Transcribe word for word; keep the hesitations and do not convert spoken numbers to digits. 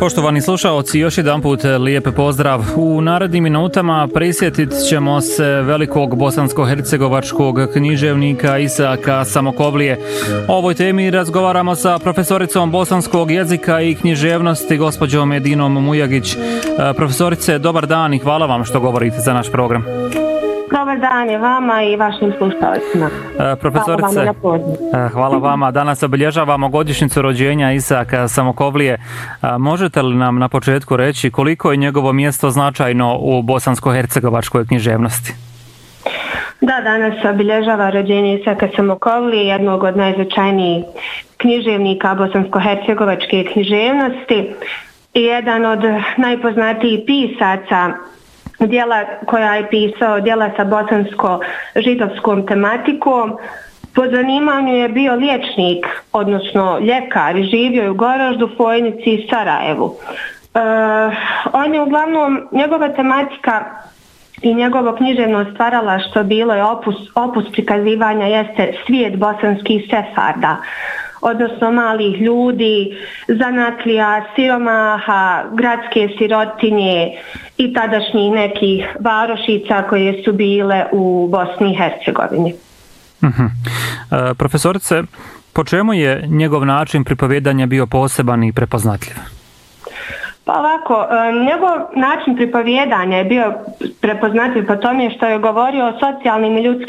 Poštovani slušaoci, još jedan put lijep pozdrav. U narednim minutama prisjetit ćemo se velikog bosansko-hercegovačkog književnika Isaka Samokovlije. O ovoj temi razgovaramo sa profesoricom bosanskog jezika i književnosti gospođom Edinom Mujagić. Profesorice, dobar dan i hvala vam što govorite za naš program. Dobar dan je vama i vašim slušalcima. Profesorice, hvala vama, hvala vama. Danas obilježavamo godišnjicu rođenja Isaka Samokovlije. Možete li nam na početku reći koliko je njegovo mjesto značajno u bosansko-hercegovačkoj književnosti? Da, danas obilježava rođenje Isaka Samokovlije, jednog od najznačajnijih književnika bosansko-hercegovačke književnosti i jedan od najpoznatijih pisaca djela koja je pisao djela sa bosansko-židovskom tematikom. Po zanimanju je bio liječnik, odnosno ljekar, živio je u Goraždu, Fojnici i Sarajevu. E, on je uglavnom, njegova tematika i njegovo književno stvaralaštvo bilo je opus, opus prikazivanja jeste svijet bosanskih sefarda, odnosno malih ljudi, zanatlija, siromaha, gradske sirotinje i tadašnjih nekih varošica koje su bile u Bosni i Hercegovini. Uh-huh. E, profesorice, po čemu je njegov način pripovjedanja bio poseban i prepoznatljiv? Pa ovako, njegov način pripovjedanja je bio prepoznatljiv po tome što je govorio o socijalnim i ljudskim